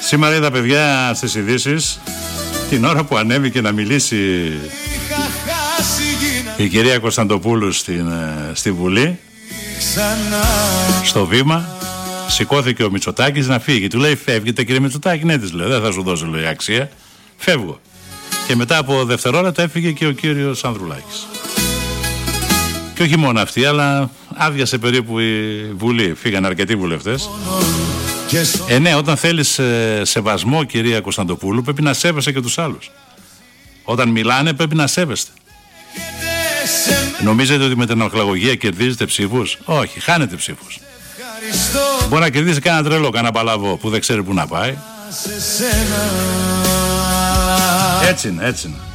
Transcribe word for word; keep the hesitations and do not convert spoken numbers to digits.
Σήμερα είδα, παιδιά, στις ειδήσεις την ώρα που ανέβηκε να μιλήσει η κυρία Κωνσταντοπούλου στην, στη Βουλή, στο βήμα, σηκώθηκε ο Μητσοτάκης να φύγει. Του λέει, φεύγετε κύριε Μητσοτάκη? Ναι, της λέω, δεν θα σου δώσω, λέει, αξία, φεύγω. Και μετά από δευτερόλεπτα έφυγε και ο κύριος Ανδρουλάκης. Και όχι μόνο αυτοί, αλλά άδειασε περίπου η Βουλή. Φύγανε αρκετοί βουλευτές. Ε, ναι, όταν θέλεις ε, σεβασμό, κυρία Κωνσταντοπούλου, πρέπει να σέβεσαι και τους άλλους. Όταν μιλάνε, πρέπει να σέβεστε. Νομίζετε ότι με την οχλαγωγία κερδίζετε ψήφους? Όχι, χάνετε ψήφους. Μπορεί να κερδίσει κανένα τρελό, κανένα παλαβό που δεν ξέρει που να πάει. Έτσι είναι, έτσι είναι.